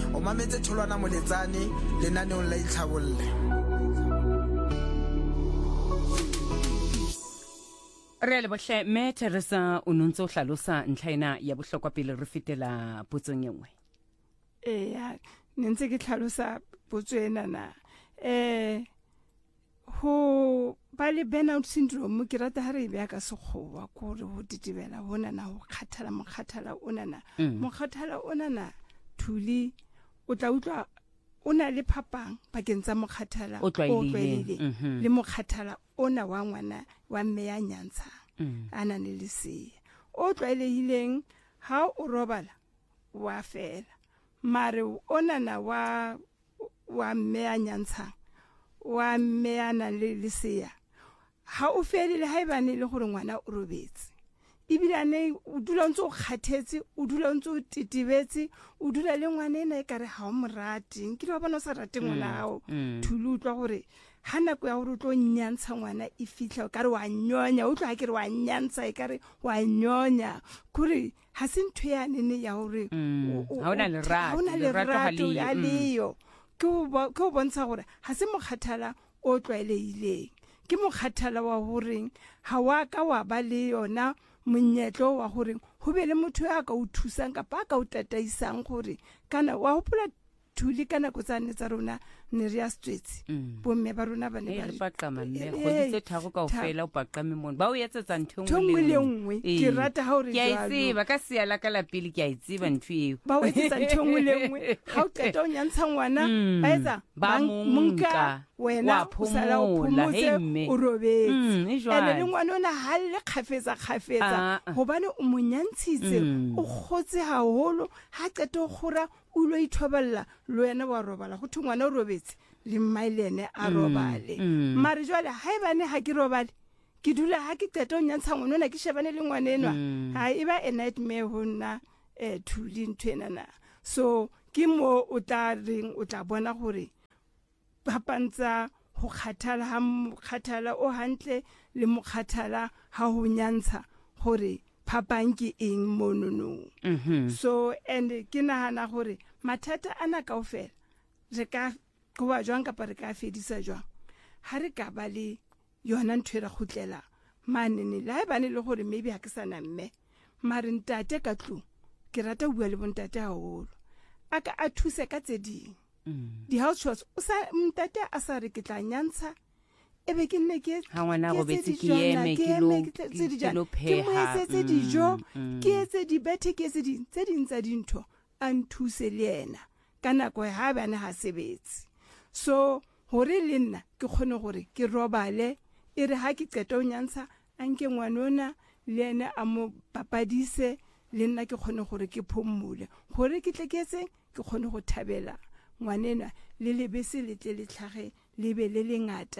o mametse Tholwana Moletsane lenaneong la Itlhabolle. Re le bohle me Teresa o nontse o hlalosa ntlhaena ya bohlokwa pele re fetela potsong e nngwe. Ya ntse ke tlhalosa potso ena na ho ba le burnout syndrome ke rata ha re e bea ka sekgowa gore ho titibela hona na ho khathala mokhathala ona na mokhathala ona na thuli o tla utlwa ona le phapang bakeng tsa mokhathala o tlwaelehile le mokhathala ona wa ngwana wa mme ya nyantshang ana le lesea o tlwaelehileng ha o robala wa fela mare ona na wa mme ya nyantshang wa mme ya na le lesea ha o fele le haebane le gore ngwana o robetse ibilane o dula ntse o khathetse o dula ntse o titibetse o dula le ngwana ena e kare ha o morati ke ba bona o sa rate ngwana hao thulu utlwa gore ha nako ya gore o tlo nyantsha ngwana e fitla o kare wa nyonya o tlo ha kere wa nyantsa e kare wa nyonya kore ha se ntho ya nene ya gore ha ona le rato ya leyo ke o bontsha gore ha se mokhathala o tlwaelehileng ke mokhathala wa horeng ha wa ka wa ba le yona monyetlo wa gore ho be le motho ya ka o thusang ka pa ka o tataisang gore kana wa hopola thuli kana go tsane tsa rona ne re ya Stwetsi bomme ba rona ba ne ba paqama mme go ditse thago ka ofela o paqame mona ba o etsetsa ntho le nngwe ke rata ha o re jalo ke a itse ba ka se ala ka la pele ke a itse ba ntho eo ba o etsetsa ntho le nngwe ha o qeta o nyantsha ngwana ba etsa ba monka wena o sala o phomotse o robetse ene le ngwana ona ha le khafetsa hobane o monyantshitse o khotse haholo ha qeta o khora o lo ithoballa lo yena wa robala go thungwana o robetse le mmailene a robale mare jwale haebane ha ke robale ke dula ha ke qeta o nyantsha ngwana ona ke shebane le ngwana enwa ha eba a nightmare ho nna thuli ntwena na so ke mo o tla reng o tla bona gore phapantsa ho khathala o hantle le mokhathala ha ho nyantsha gore phapang ke eng monono so and ke nahana gore mathata ana kaofela re ka goba jwang ka re ka fedisa jwang ha re ka ba le yona ntho ra khutlela manene la bane le gore maybe ha ke sana mme mare ntate ka tlo ke rata bua le bontate haholo aka a thuse ka tse ding di house chores o sa ntate a sa re ke tla nyantsha ebe ke nne ke ha ngwana go betse ke eme ke lo pheha tse dijo ke etse di bethe ke etse di tse ding tsa dintho a nthuse le yena kana go ha bana ha sebetse so hore le nna ke khone gore ke robale e re ha ke qeta o nyantsha anke ngwanona le ene a mo papadise le nna ke khone gore ke phomole gore ke tleketse ke khone go thabela ngwanena le lebese le tle le tlhage le be le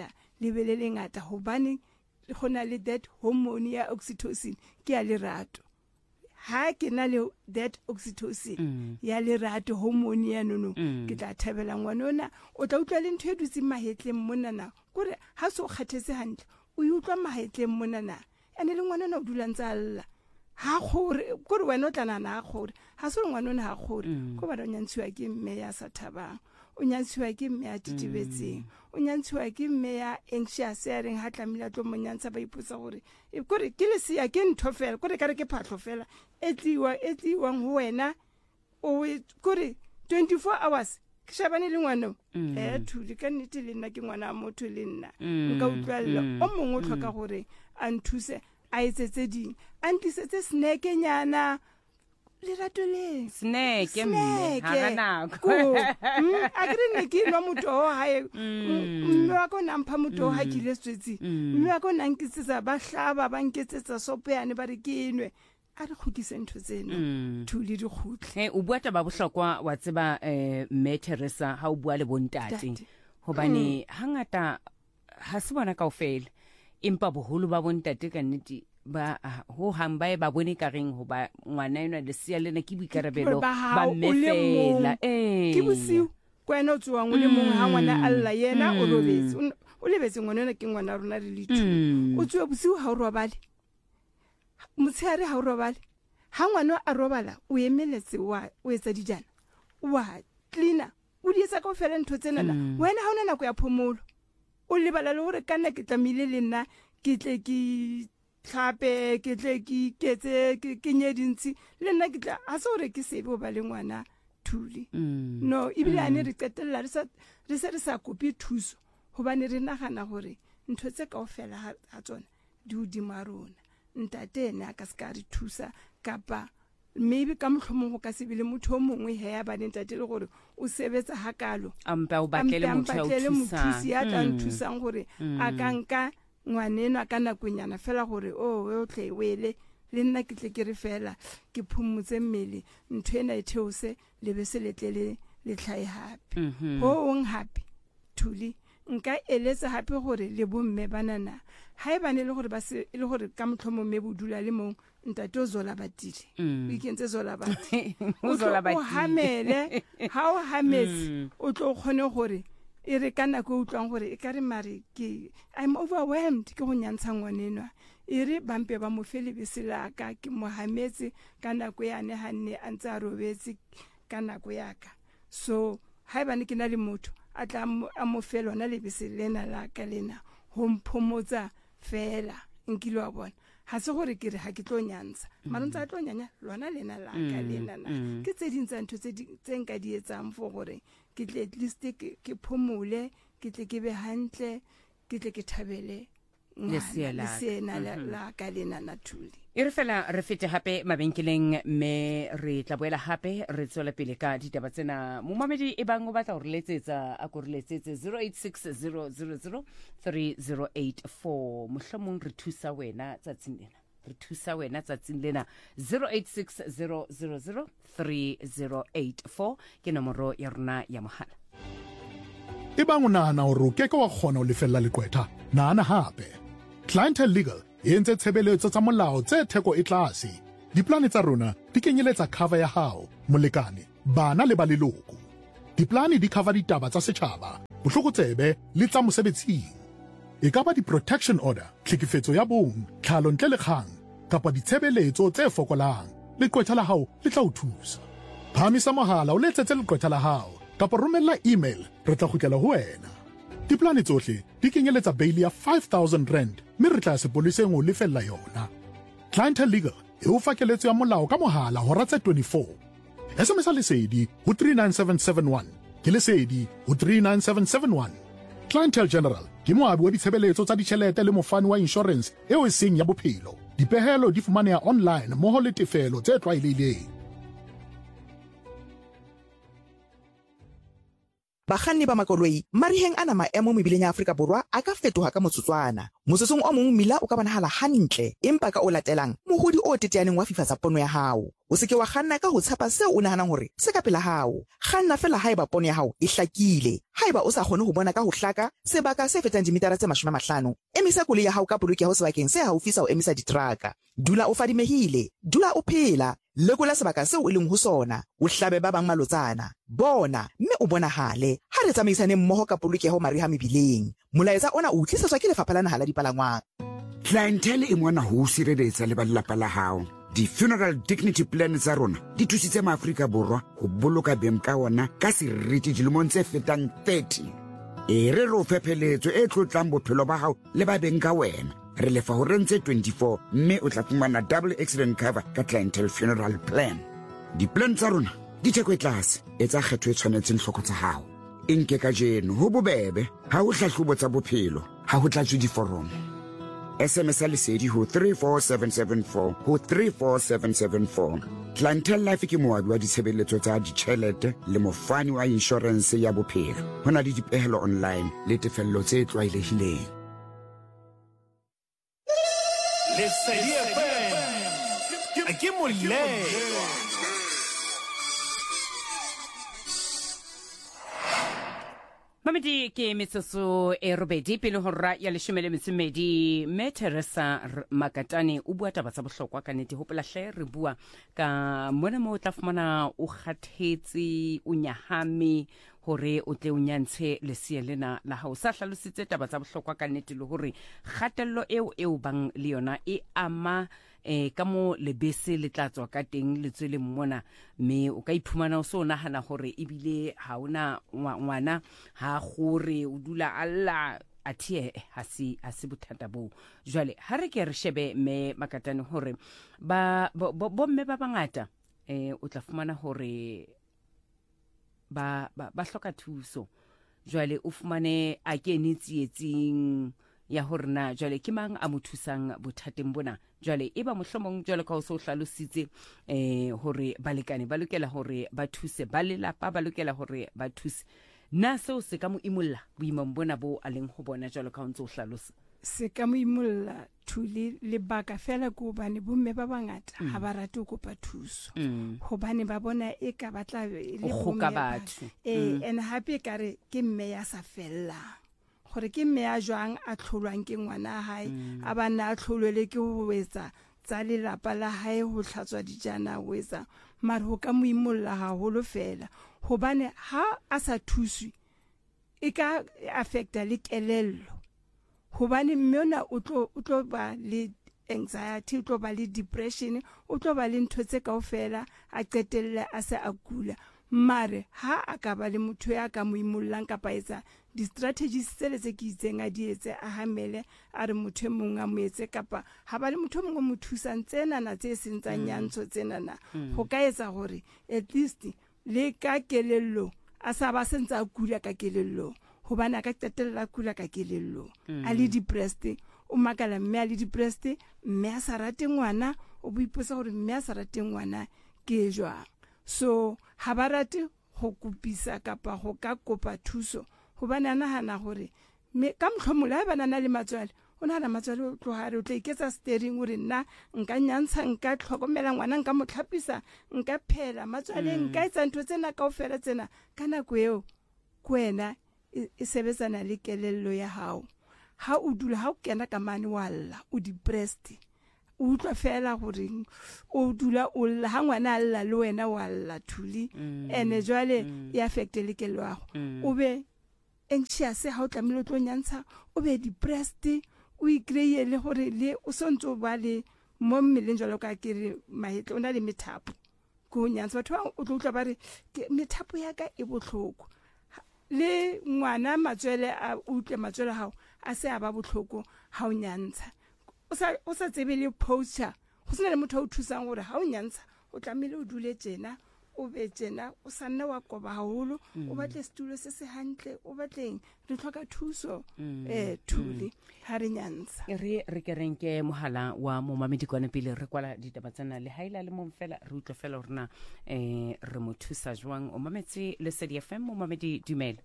lengata hobane gona le that hormone ya oxytocin ke ya lerato ha ke na le that oxytocin ya lerato hormone ya nono ke tla thabela ngwanona o tla utlwa le ntho e dutse mahetleng monana gore ha se o khathetse hantle o utlwa mahetleng monana ene le ngwanona o dula ntse alla ha gore gore wena o tlanana ha gore ha se ngwanona ha gore go ba nyantshiwa ke mme ya sa thabang o nyantshiwa ke mme ya titibetseng o nyantshiwa ke mme ya anxious ya reng ha tlamila tlo monyantsha ba ipotsa gore gore ke le sia ke ntho fela gore ka re ke phatlo fela etliwang ho wena o gore 24 hours ke shabane le ngwana thuli ka nnete le nna ke ngwana motho le nna nka utlwalla o mongwe o tlhoka gore a nthuse a etsetse ding a ntlisetse snack nyana le rato le snack mme ha nako a ke ne ke no motoho hae mme wa ko nampha motoho ha ke le Stwetsi mme wa ko nankitsetsa ba hlaba ba nketsetsa sopo yane ba re ke enwe a re khutise ntho tseno thuli di khutle o bua taba bohlokwa wa tseba mme Teresa ha o bua le bontate hobane hangata ha se bona kaofela empa boholo ba bontate ka nnete ba ho hamba ba bone ka reng ho ba ngwana ena le sia lena ke boikarabelo ba mmefela ke bosiu kwena o tswang o le mong ha ngwana alla yena o lebetse ngwana ena ke ngwana rona re le thu o tswe bosiu ha o robale motshare ha o robale ha ngwana a robala o emeletse o etsa dijana wa cleaner o di etsa kaofela ntho tsena wena ha ona nako ya phomolo o lebala le hore kana ke tlamile le nna ke tle ke tlhape ke tle ke ketse ke nyedintsi le nna ke tla a se hore ke sebe o ba le ngwana Thuli no ibile ane re qetella re sa kopi thuso hobane re nagana hore ntho tse kaofela ha tsona di hodima rona ntate ene a ka se ka re thusa kapa maybe ka mohlomong go ka se bile motho o mongwe he ya bane ntate le gore o sebetsa hakalo ampa o batlele motho ya tla nthusang gore a ka nka ngwaneno a ka nakonyana fela gore o tle wele le nna ke tle ke re fela ke phumutse mmele ntho ena e theose le be se letlele le tlhae hape ho ong hape Thuli nka eletsa hape gore le bomme banana ha e bane le gore ba se le gore ka motlhomo mme bodula le mong ntate o zola batile o ikentse zola batile o hamele ha o hametse o tlo khone gore e re kana go utlwang gore e ka re mare ke I'm overwhelmed ke go nyantsha ngwanenwa e re bampe ba mo fele beselaka ke mo hametse kana go yane hanne a ntsa robetse kana go yaka so ha e bane ke na le motho a tla a mo fela ona le beselena la ka lena ho mphomotsa fela nkile wa bona ha se gore ke re ha ke tlo nyantsha mara ntse a tlo nyanya lona lena la ka lena ke tse dintsa ntho tse nka di etsang for gore ke tle at least ke phomole ke tle ke be hantle ke tle ke thabele lesena la ka lena na Thuli e re fela re fete hape mabenkeleng me re tla boela hape re tswela pele ka ditaba tsena momamedi e bang o batla go re letsetsa a go re letsetse 0860003084 mohlomong re thusa wena tsatsing lena 0860003084 ke nomoro ya rona ya mohala e bang o nahana hore o keke wa kgona ho lefella leqwetha nahana hape Clientele Legal e entse tshebeletso tsa molao tse theko e tlase diplane tsa rona di kenyeletsa cover ya hao molekane bana le ba leloko diplane di cover ditaba tsa setjhaba bohlokotsebe le tsa mosebetsing e ka ba di-protection order tlhekefetso ya bong tlhalo ntle le kgang kapa ditshebeletso tse fokolang leqwetha la hao le tla o thusa phamisa mohala o letsetse leqwetha la hao kapa romella email re tla kgutlela ho wena diplane tsohle di kenyeletsa bail ya 5,000 rand mme re tla sepoliseng o lefella yona Clientele Legal e o fa keletso ya molao ka mohala hora tse 24 SMS lesedi ho 39771 ke lesedi ho 39771 Clientele General ke moabi wa ditshebeletso tsa ditjhelete le mofani wa insurance eo e seng ya bophelo dipehelo di fumaneha online mmoho le tefelo tse tlwaelehileng Bakganni ba makoloi mariheng ana maemo mebileng ya Afrika Borwa a ka fetoha ka motsotswana mosesong o mong mmila o ka bonahala hantle empa ka o latelang mohodi o teteaneng wa fifatsa pono ya hao o seke wa kganna ka ho tshepa seo o nahanang hore se ka pela hao kganna fela haeba pono ya hao e hlakile haeba o sa kgone ho bona ka ho hlaka sebaka se fetang dimetara tse 50 emisa koloi ya hao ka polokeho sebakeng se haufi sa ho emisa diteraka dula o fadimehile dula o phela lekola sebaka seo o leng ho sona o hlabe ba bang malotsana bona mme o bonahale ha re tsamaisane mmoho ka polokeho mariha mebileng molaetsa ona o tlisetswa ke lefapha la naha la dipalangwang Clientele e mona ho sireletsa le ba lelapa la hao di-funeral dignity plan tsa rona di thusitse maAfrika Borwa ho boloka beng ka ona ka seriti dilemong tse fetang 30 e re o phepheletso e tlotlang bophelo ba hao le ba beng ka wena re lefa ho rentse 24 mme o tla fumana double accident cover ka Clientele funeral plan di-plan tsa rona di theko e tlase etsa kgetho e tshwanetseng hloko tsa hao e nke ka jeno ho bobebe ha ho hlahlobo tsa bophelo ha ho tlatswe diforomo SMS lesedi ho 34774 ho 34774 Clientele Life ke moabi wa ditshebeletso tsa ditjhelete le mofani wa insurance ya bophelo hona le dipehelo online le tefello tse tlwaelehileng Lesedi FM ke moleng Mamedi ke metsotso e robedi pele hora ya 12 me Teresa Makatane o bua taba tsa bohlokwa ka nnete hopola hle re bua ka mona mo tla fumana o kgathetse o nyahame hore o tle o nyantshe lesia lena la hao sa hlalositse taba tsa bohlokwa ka nnete le hore kgatello eo bang le yona e ama ka mo lebese le tla tswa ka teng le tswele mona mme o ka iphumana o so nagana gore ebile ha ona ngwana ha gore o dula alla athie ha se bothata bo jwale ha re ke re shebe me Makatane hore ba mme ba bangata o tla fumana hore ba hloka thuso jwale o fumane a kene tsietsing ya hore na jwale ke mang a mo thusang bothateng bona jwale e ba mohlomong jwale ka o so hlalositse hore balekane ba lokela hore ba thuse ba lelapa ba lokela hore ba thuse na seo se ka mo imulla boimang bona bo a leng ho bona jalo ka ntse o hlalosa se ka mo imulla thuli le baka fela go bane bomme ba bangata ha ba rate go kopa thuso hobane ba bona e ka batla le bomme batho and happy kare ke mme ya sa fella gore ke mme ya jwang a tlholwang ke ngwana hae a bana a tlholwele ke ho wetsa tsa lelapa la hae ho hlatswa dijana wetsa mara ho ka mo imulla haholo fela hobane ha a sa thuswe e ka affecta le kelello hobane mmona o tlo ba le anxiety o tlo ba le depression o tlo ba le ntho tse kaofela a qetelle a se a kula mare ha a ka ba le motho ya ka mo imullang kapa etsa di strategies tsele tse ke itseng a di etse a hamele a re motho mongwe a mo etse kapa ha ba le motho mongwe mo thusang tsena na tse sentsang nyantsho tsena na go ka etsa gore at least le ka kelello a sa ba sentse a kula ka kelello hobane a ka qetella kula ka kelello a le depressed o makala mme a le depressed mme a sa rate ngwana o boiposa gore mme a sa rate ngwana ke jwa so ha ba rate go kopisa kapa go ka kopa thuso hobane ana hana gore me ka mhlomula ba nana le matswale o na na matswale o tlohare o tla iketsa steering gore nna nka nyantsha nka tlhokomela ngwana nka motlhapisa nka phela matswale nka etsa ntho tsena kaofela tsena kana kweo kwena e sebetsana le kelello ya hao ha o dula ha o kena ka mane walla o depressed o tla fela gore o dula o lla ha ngwana alla le wena walla thuli ene jwale e affect le kelello ya o be anxious ha o tlamile o tlo nyantsha o be depressed o ikreye le gore le o sontso ba le mo mmeleng jalo ka kere mahetlo o na le methapo go nyantsha batho o tlo ba re methapo ya ka e botlhoko le ngwana matswele a utle matswele hao a se a ba botlhoko ha o nyantsha o sa tsebe le posture go sena le motho o thusang gore ha o nyantsha o tlamile o dule tsena o be tsena o sa nna wa koba haholo o batle stulo se se hantle o batleng re tlhoka thuso thuli ha re nyantsha re ke renke mohala wa mo mamedikwane pele re kwala ditaba tsena le haila le mong fela re utlwe fela rena re mo thusa jwang o mametse le Lesedi FM mo mamedi dumela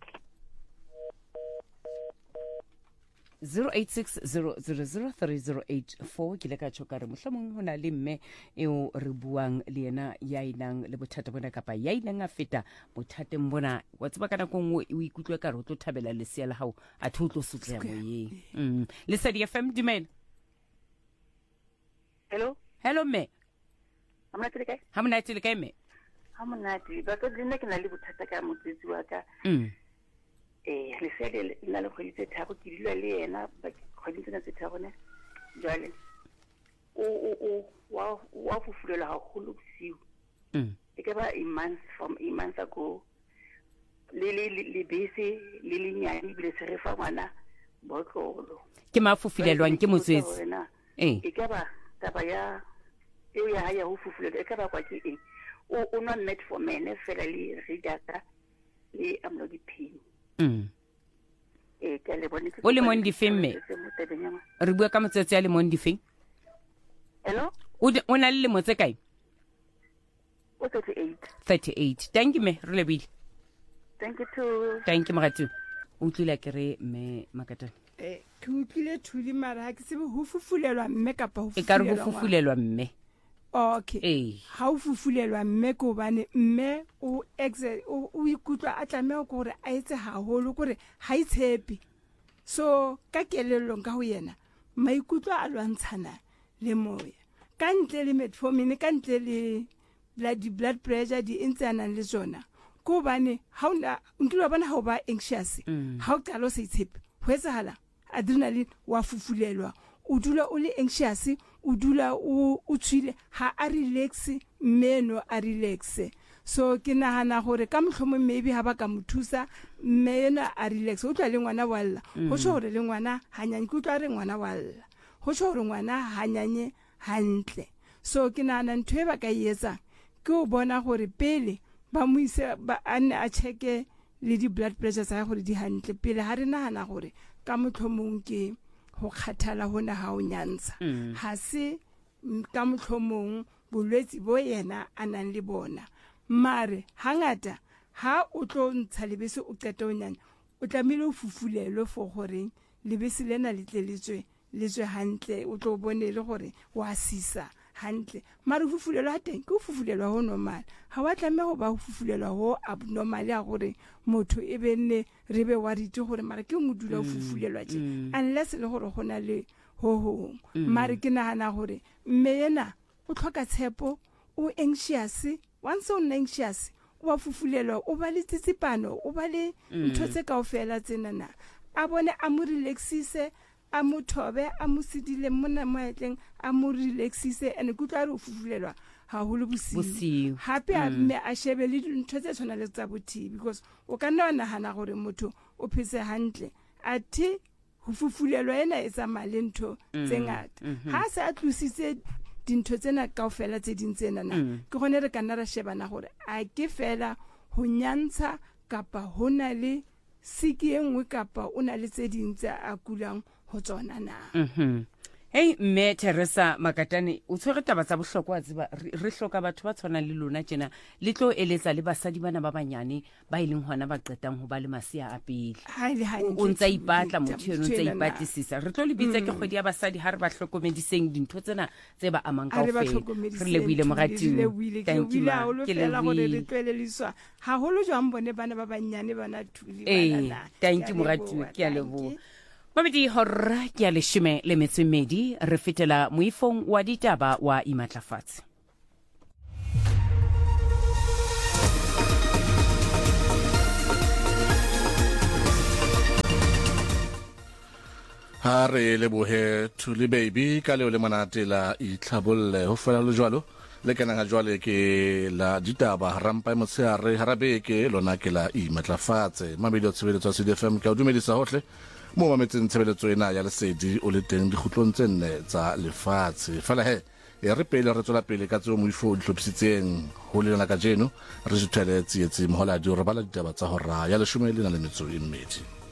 0860003084 ke le ka tshokare mohlomong hona le mme eo re buang le yena ya inang le bothata bona kapa ya inang a feta bothateng bona wa tseba kana kongwe o ikutlwe ka re o tlo thabela lesia la hao a thu tlo sutla moyeng Lesedi FM dumela hello me hamonate le kae me hamonate ba ka dine ke na le bothata ka motsetsi wa ka le sele la le khweditse thabo ke dilwa le yena ba khweditse na tsethagone jale wa fufulela ha khulu bosiu e ka ba months ago le bese le lenyane bile se re fa ngwana botlolo ke mafufilelwang ke motswetsi e ka ba taba ya eo ya ya ho fufulela e ka ba kwa ke o not met for men fela le ridaka le amlodipine o le mon difeng me re bua ka motsetse ya le mon difeng hello o na le motse kae o 38 thank you me re le bile thank you too thank you magatu o tlile ke re me Makatane ke utlile thuli mara ha ke se ho fufulelwa mme kapa ho e ka re ho fufulelwa mme okay ha o fufulelwa mme go bane mme o ikutlwa a tlameha gore a etse haholo gore ha itshepi so ka kelello ka ho yena maikutlo a lwantshana le moya ka ntle le metformin ka ntle le blood pressure di intsana le zona go bane ha una nkilo bona ha o ba anxious ha o qalo se itshepi ho etsahala adrenaline wa fufulelwa o dula o le anxious o dula o tshwile ha a relax mmeno a relax. So ke nagana gore ka motlhomo maybe ha ba ka mothusa mmeno a relax o tla le ngwana wa lla go tsho gore le ngwana hanyane ke tla re ngwana wa lla go tsho gore ngwana hanyane hantle. So ke nagana ntwe ba ka yetsa ke o bona gore pele ba mo ise ba a checke le di blood pressure tsa gore di hantle pele ha re nagana gore ka motlhomong ke go khathala hona ha o nyantsha ha se ka motlhomong bolwetsi bo yena a nang le bona. Mare hangata ha o tlo ntsha lebese o qeta o nyanya o tlamile o fufulelwe for gore lebese lena le tleletswe hantle o tlo bone le gore wa sisa hantle. Mare fufulelwa ha teng ke fufulelwa ho normal ha wa tlame go ba fufulelwa ho abnormal ya gore motho e benne re be wa rite gore mare ke ngudula o fufulelwa tje unless le gore gona le ho mare ke nagana gore mme yena o tlhoka tshepo o anxious. Once o anxious o ba fufulelwa o ba le tsitsipano o ba le ntho tse kaofela tsenana a bone a mo relaxise a mo thobe a mo sidile mona maetleng a mo relaxise ene go tla re o fufulelwa ha holo bosiu hape a mme a shebe le ntho tse tshwana le tsa bothi because o ka nna nagana gore motho o phetse hantle a thi ho fufulelwa ena e tsa malento tse ngata ha se a tlusitse dintho tsena kaofela tse dintsena na ke gone re kana ra shebana gore a ke fela ho nyantsha kapa hona le siki engwe kapa ona le tse dintse a kulang ho tsona na. Hey mme Teresa Makatane o tshwere taba tsa bohlokwa tseba re hloka batho ba tshwana le lona tjena le tlo eletsa le basadi bana ba banyane ba ileng hona ba qetang ho ba le masia a pele o ntsa ipatla motho eno ntsa ipatisisa re tlo le bitsa ke kgwedi ya basadi ha re ba hlokomediseng dintho tsena tse ba amang kaofela re le buile morati thank you ke le gore re tlweleliswa ha holo jwang bone bana ba banyane bana thuli bana thank you morati ke a lebo Mabedi horra ke a leshome le metso e mmedi re fetela moifong wa ditaba wa Imatlafatse. Ha re lebohe Thuli baby ka leo le monate la itlhabolle ho fela le jwalo le kana ga jwale ke la ditaba rampa motshare harabe ke lona ke la Imatlafatse Mabedi o tshebeletso tsa CDFM ka o dumedisa hohle mo mametseng tshebeletso ena ya lesedi o le teng dikhutlong tse nne tsa lefatshe fela he re pele re tswela pele ka tseo moifo di hlophisitseng ho le lona ka jeno re jithele tsietsi moholadi re bala ditaba tsa hora ya 12 le metso e mmedi.